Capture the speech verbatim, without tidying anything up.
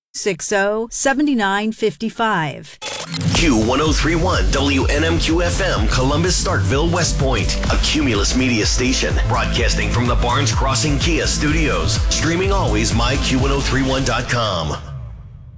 six zero, seven nine five five. Q one oh three point one W N M Q F M, Columbus, Starkville, West Point. A Cumulus Media station broadcasting from the Barnes Crossing Kia studios. Streaming always, my Q ten thirty-one dot com.